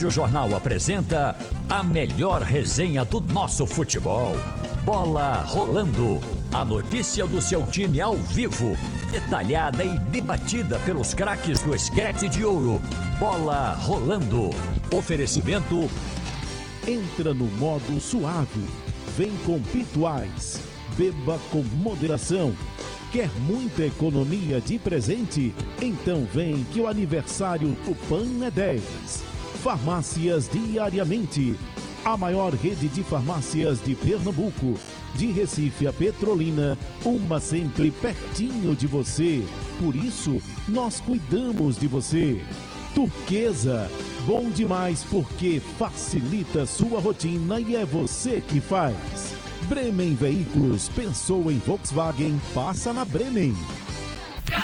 Rádio Jornal apresenta a melhor resenha do nosso futebol. Bola Rolando. A notícia do seu time ao vivo, detalhada e debatida pelos craques do esquete de ouro. Bola Rolando. Oferecimento. Entra no modo suave. Vem com Pituais. Beba com moderação. Quer muita economia de presente? Então vem que o aniversário Tupã é 10. Farmácias Diariamente. A maior rede de farmácias de Pernambuco. De Recife a Petrolina, uma sempre pertinho de você. Por isso, nós cuidamos de você. Turquesa, bom demais porque facilita sua rotina e é você que faz. Bremen Veículos, pensou em Volkswagen, passa na Bremen.